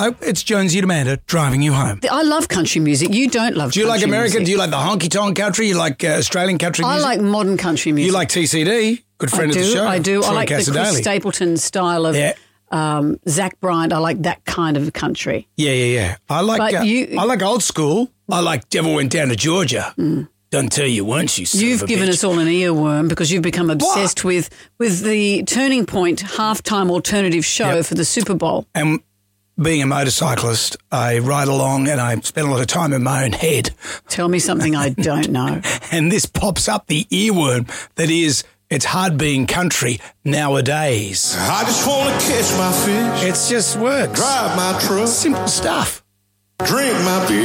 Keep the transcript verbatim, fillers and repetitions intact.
Hello, it's Jonesy and Amanda driving you home. I love country music. You don't love country music. Do you like American? Music. Do you like the honky-tonk country? You like uh, Australian country music? I like modern country music. You like T C D? Good friend I do, of the show. I do. Troy I like Casadale. the Chris Stapleton style of... Yeah. Um, Zach Bryant, I like that kind of country. Yeah, yeah, yeah. I like uh, you, I like old school. I like Devil Went Down to Georgia. Mm. Don't tell you once, you son You've of a given bitch. us all an earworm because you've become obsessed what? with with the Turning Point halftime alternative show yep. for the Super Bowl. And being a motorcyclist, I ride along and I spend a lot of time in my own head. Tell me something I don't know. And this pops up the earworm that is... It's hard being country nowadays. I just want to catch my fish. It's just works. Drive my truck. Simple stuff. Drink my beer.